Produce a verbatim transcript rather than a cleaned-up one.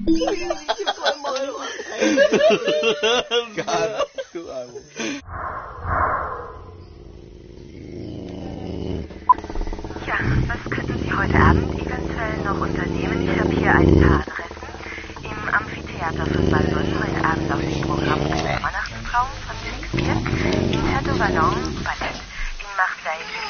Ja, was könnten Sie heute Abend eventuell noch unternehmen? Ich habe hier ein paar Adressen. Im Amphitheater von Ballon heute Abend auf dem Programm ein Weihnachtstraum von Shakespeare. Im Château Vallon Ballett. In Marseille